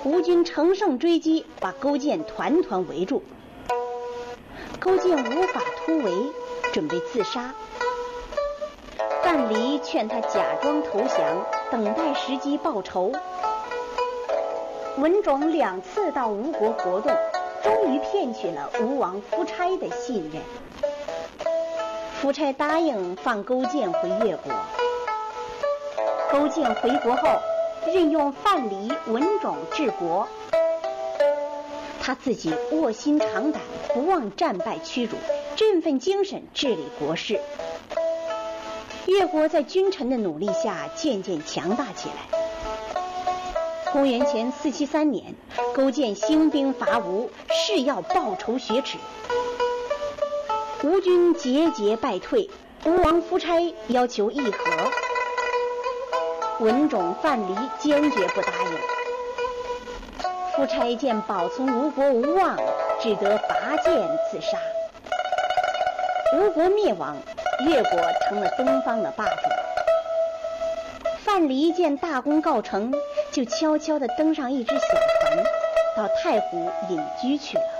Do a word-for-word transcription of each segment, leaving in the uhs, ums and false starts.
吴军乘胜追击，把勾践团团围住。勾践无法突围，准备自杀。范蠡劝他假装投降，等待时机报仇。文种两次到吴国活动，终于骗取了吴王夫差的信任。夫差答应放勾践回越国。勾践回国后，任用范蠡、文种治国。他自己卧薪尝胆，不忘战败屈辱，振奋精神治理国事。越国在君臣的努力下渐渐强大起来。公元前四七三年，勾践兴兵伐吴，誓要报仇雪耻。吴军节节败退，吴王夫差要求议和，文种、范蠡坚决不答应。夫差见保存吴国无望，只得拔剑自杀。吴国灭亡，越国成了东方的霸主。范蠡见大功告成，就悄悄地登上一只小船，到太湖隐居去了。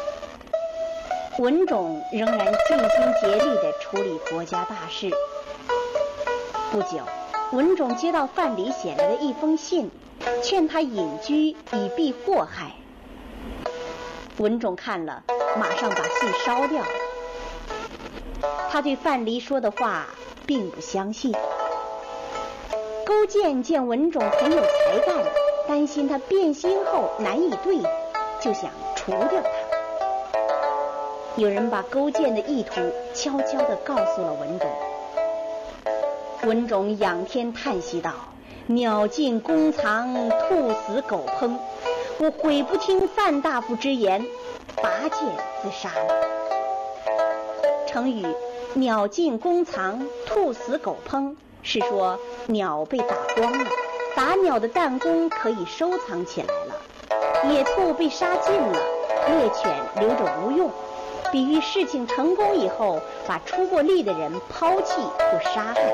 文种仍然尽心竭力地处理国家大事。不久，文种接到范蠡写来的一封信，劝他隐居以避祸害。文种看了，马上把信烧掉了。他对范蠡说的话并不相信。勾践见文种很有才干，担心他变心后难以对付，就想除掉他。有人把勾践的意图悄悄地告诉了文种。文种仰天叹息道：“鸟尽弓藏，兔死狗烹，我悔不听范大夫之言，拔剑自杀了。”成语“鸟尽弓藏，兔死狗烹”是说鸟被打光了，打鸟的弹弓可以收藏起来了；野兔被杀尽了，猎犬留着无用，比喻事情成功以后，把出过力的人抛弃或杀害。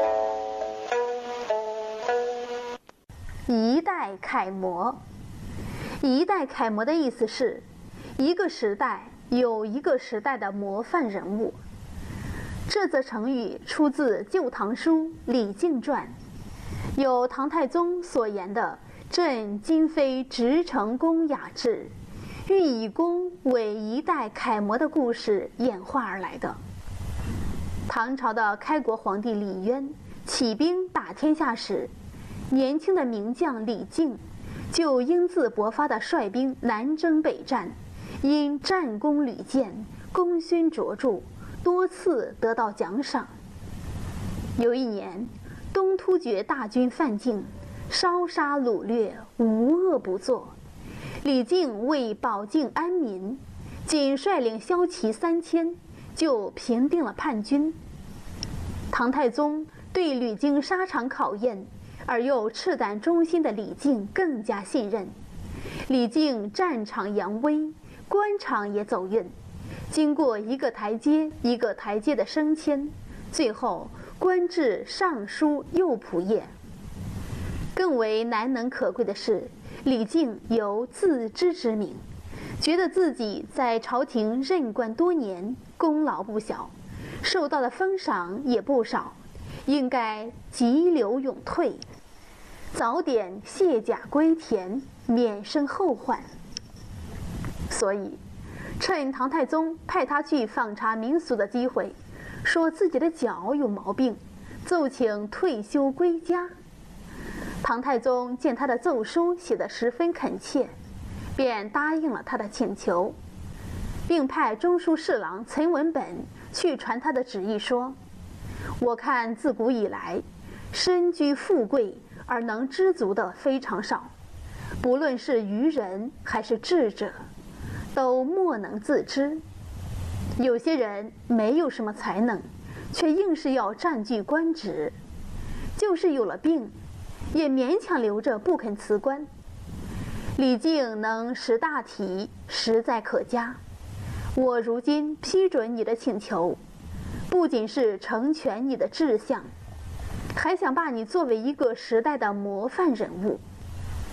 一代楷模，一代楷模的意思是，一个时代有一个时代的模范人物。这则成语出自《旧唐书·李靖传》，有唐太宗所言的“朕今非直诚公雅志，欲以公为一代楷模”的故事演化而来的。唐朝的开国皇帝李渊起兵打天下时，年轻的名将李靖就英姿勃发地率兵南征北战，因战功屡建，功勋卓著，多次得到奖赏。有一年，东突厥大军犯境，烧杀掳掠，无恶不作。李靖为保境安民，仅率领骁骑三千，就平定了叛军。唐太宗对屡经沙场考验而又赤胆忠心的李靖更加信任。李靖战场扬威，官场也走运，经过一个台阶一个台阶的升迁，最后官至尚书右仆射。更为难能可贵的是，李靖有自知之明，觉得自己在朝廷任官多年，功劳不小，受到的封赏也不少，应该急流勇退，早点卸甲归田，免生后患。所以趁唐太宗派他去访查民俗的机会，说自己的脚有毛病，奏请退休归家。唐太宗见他的奏书写得十分恳切，便答应了他的请求，并派中书侍郎岑文本去传他的旨意说：“我看自古以来，身居富贵而能知足的非常少，不论是愚人还是智者，都莫能自知。有些人没有什么才能，却硬是要占据官职，就是有了病，也勉强留着不肯辞官。李靖能识大体，实在可嘉。我如今批准你的请求，不仅是成全你的志向，还想把你作为一个时代的模范人物。”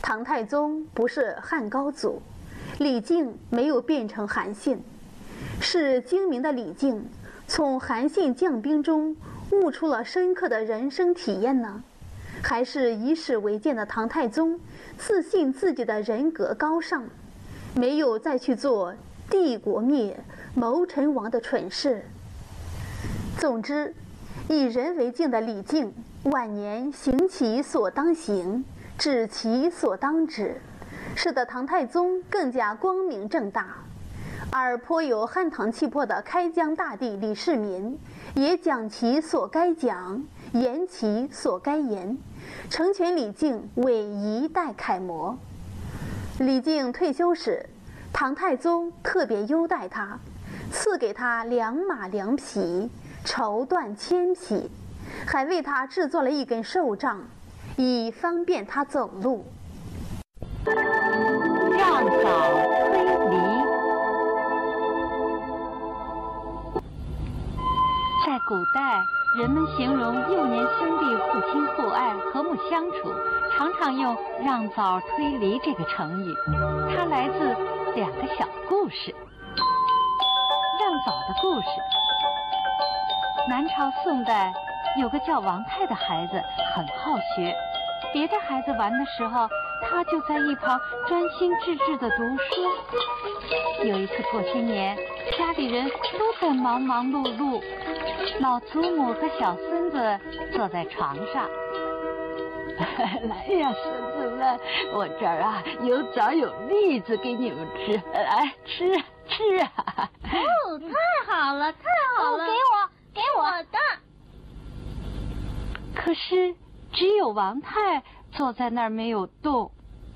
唐太宗不是汉高祖，李靖没有变成韩信，是精明的李靖从韩信将兵中悟出了深刻的人生体验呢？还是以史为鉴的唐太宗自信自己的人格高尚，没有再去做帝国灭、谋臣亡的蠢事？总之，以人为镜的李靖晚年行其所当行，止其所当止，使得唐太宗更加光明正大。而颇有汉唐气魄的开疆大帝李世民，也讲其所该讲，言其所该言，成全李靖为一代楷模。李靖退休时，唐太宗特别优待他，赐给他良马良匹，绸缎铅匹，还为他制作了一根手杖，以方便他走路。 让早推离。在古代，人们形容幼年兄弟互亲互爱、和睦相处，常常用“让早推离”这个成语。它来自两个小故事。让早的故事。南朝宋代有个叫王泰的孩子，很好学，别的孩子玩的时候，他就在一旁专心致志地读书。有一次过新年，家里人都在忙忙碌碌，老祖母和小孙子坐在床上。 来呀，孙子们，我这儿啊有枣有栗子给你们吃，来吃吃啊！ 哦，太好了，太好了！哦，给我，给我的。 可是只有王泰坐在那儿没有动。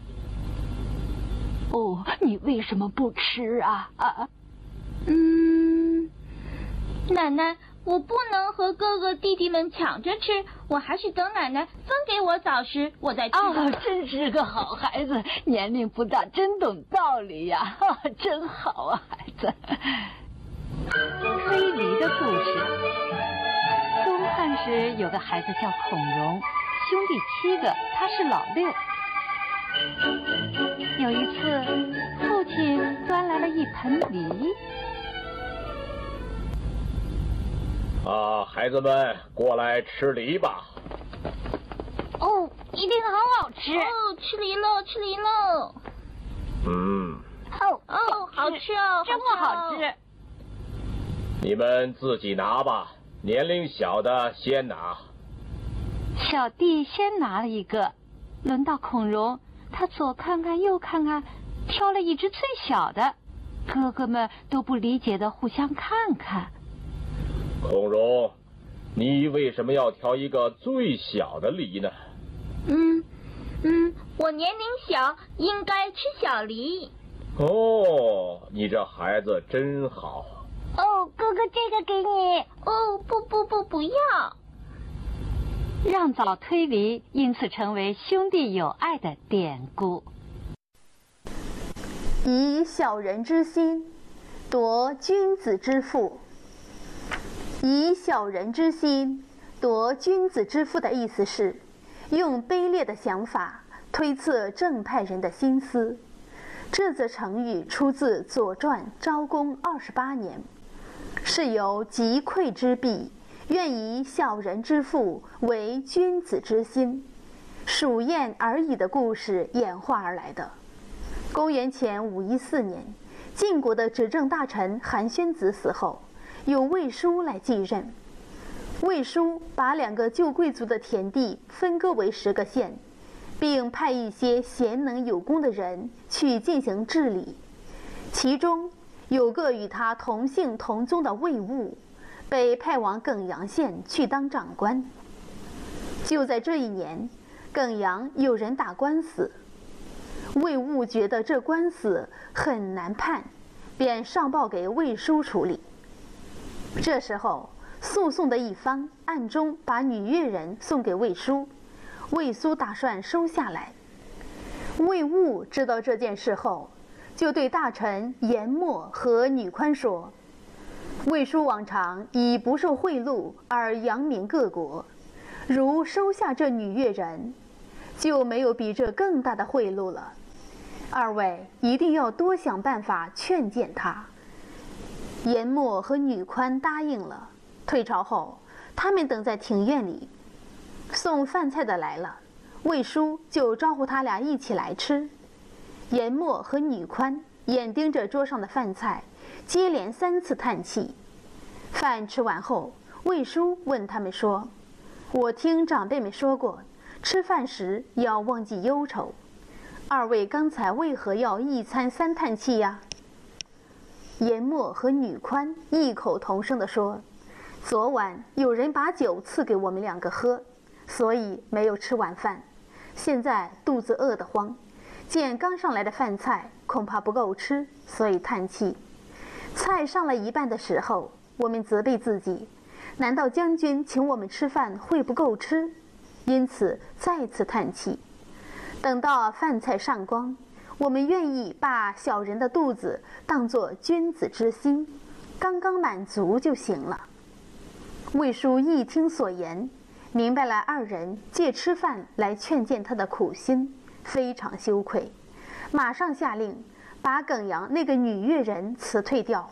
哦，你为什么不吃啊？啊？ 嗯，奶奶，我不能和哥哥弟弟们抢着吃，我还是等奶奶分给我枣时，我再吃。 哦，真是个好孩子，年龄不大，真懂道理呀，哦，真好啊，孩子。 推离的故事。东汉时有个孩子叫孔融，兄弟七个，他是老六。有一次，父亲端来了一盆梨。 啊，孩子们，过来吃梨吧。 哦，一定很好吃。哦，吃梨喽，吃梨喽。 嗯。 哦哦，好吃哦， 这么好吃。 你们自己拿吧，年龄小的先拿。 小弟先拿了一个，轮到孔融，他左看看右看看，挑了一只最小的。哥哥们都不理解的互相看看。 孔融，你为什么要挑一个最小的梨呢？ 嗯嗯，我年龄小，应该吃小梨。 哦，你这孩子真好。 哦，哥哥，这个给你。哦，不不不，不要。 让早推离，因此成为兄弟友爱的典故。 以小人之心夺君子之腹。以小人之心夺君子之腹的意思是，用卑劣的想法推测正派人的心思。这则成语出自《左传》昭公二十八年，是由击溃之弊，愿以小人之腹为君子之心，属燕而已的故事演化而来的。公元前五一四年，晋国的执政大臣韩宣子死后，由魏书来继任。魏书把两个旧贵族的田地分割为十个县，并派一些贤能有功的人去进行治理。其中有个与他同姓同宗的魏务，被派往耿阳县去当长官。就在这一年，耿阳有人打官司，魏务觉得这官司很难判，便上报给魏书处理。这时候，诉讼的一方暗中把女越人送给魏书，魏书打算收下来。魏务知道这件事后，就对大臣严默和女宽说：“魏书往常以不受贿赂而扬名各国，如收下这女越人， 就没有比这更大的贿赂了。二位一定要多想办法劝谏他。严默和女宽答应了。退朝后，他们等在庭院里，送饭菜的来了，魏叔就招呼他俩一起来吃。严默和女宽眼盯着桌上的饭菜，接连三次叹气。饭吃完后，魏叔问他们说：“我听长辈们说过，吃饭时要忘记忧愁。二位刚才为何要一餐三叹气呀？”严默和女宽异口同声地说：“昨晚有人把酒赐给我们两个喝，所以没有吃晚饭。现在肚子饿得慌，见刚上来的饭菜恐怕不够吃，所以叹气。菜上了一半的时候，我们责备自己，难道将军请我们吃饭会不够吃？因此再次叹气。等到饭菜上光，我们愿意把小人的肚子当作君子之心，刚刚满足就行了。”魏叔一听所言，明白了二人借吃饭来劝谏他的苦心，非常羞愧，马上下令把耿阳那个女乐人辞退掉。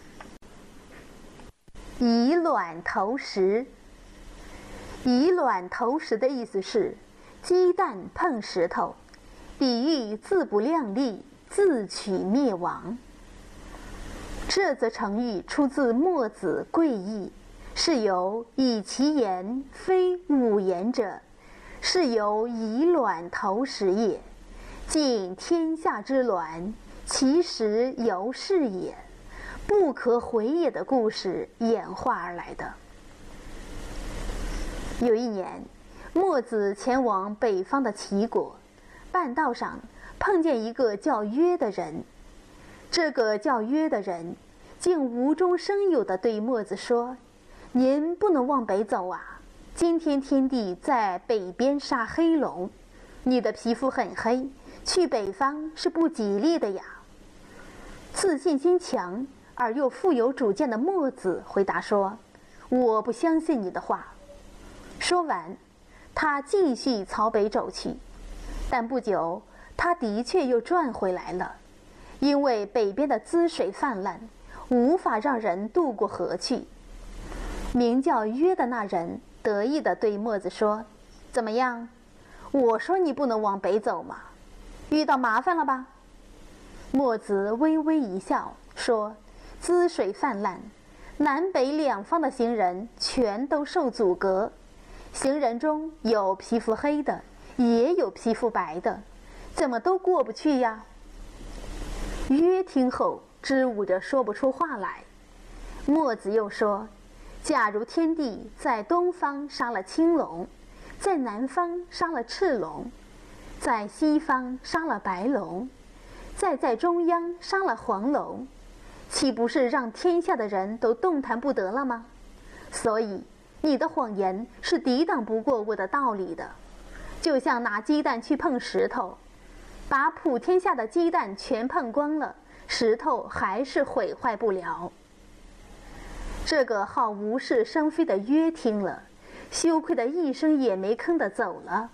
以卵投石。以卵投石的意思是鸡蛋碰石头，比喻自不量力，自取灭亡。这则成语出自墨子《贵义》，是由以其言非吾言者，是由以卵投石也。尽天下之卵，其实由是也，不可回也的故事演化而来的。有一年，墨子前往北方的齐国，半道上碰见一个叫约的人。这个叫约的人竟无中生有地对墨子说：“您不能往北走啊，今天天地在北边杀黑龙，你的皮肤很黑，去北方是不吉利的呀。”自信心强而又富有主见的墨子回答说：“我不相信你的话。”说完，他继续朝北走去，但不久他的确又转回来了，因为北边的滋水泛滥，无法让人渡过河去。名叫约的那人得意地对墨子说：“怎么样？我说你不能往北走嘛，遇到麻烦了吧？”墨子微微一笑说：“滋水泛滥，南北两方的行人全都受阻隔，行人中有皮肤黑的，也有皮肤白的，怎么都过不去呀？”约听后支吾着说不出话来。墨子又说：“假如天帝在东方杀了青龙，在南方杀了赤龙，在西方杀了白龙，再在中央杀了黄龙，岂不是让天下的人都动弹不得了吗？所以你的谎言是抵挡不过我的道理的，就像拿鸡蛋去碰石头，把普天下的鸡蛋全碰光了，石头还是毁坏不了。”这个好无事生非的约听了，羞愧的一声也没吭地走了。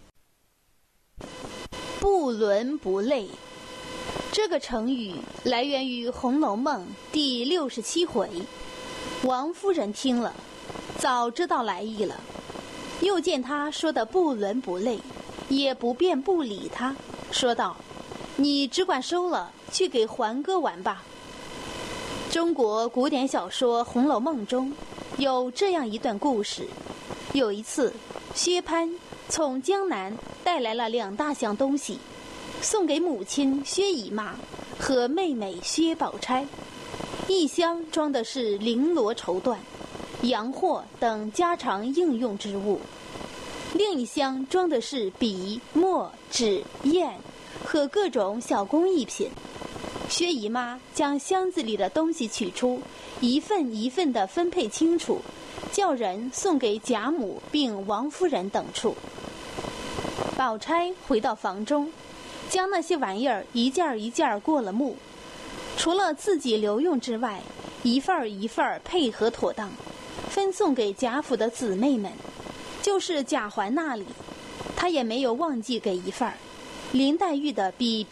不伦不类，这个成语来源于《红楼梦》第六十七回。王夫人听了，早知道来意了，又见他说的不伦不类，也不便不理他，说道：“你只管收了，去给环哥玩吧。”中国古典小说《红楼梦》中有这样一段故事：有一次，薛蟠从江南带来了两大箱东西，送给母亲薛姨妈和妹妹薛宝钗。一箱装的是绫罗绸缎、洋货等家常应用之物，另一箱装的是笔、墨、纸、砚和各种小工艺品。薛姨妈将箱子里的东西取出，一份一份地分配清楚，叫人送给贾母并王夫人等处。宝钗回到房中，将那些玩意儿一件儿一件儿过了目，除了自己留用之外，一份儿一份儿配合妥当，分送给贾府的姊妹们，就是贾环那里。 他也没有忘记给一份儿。林黛玉的比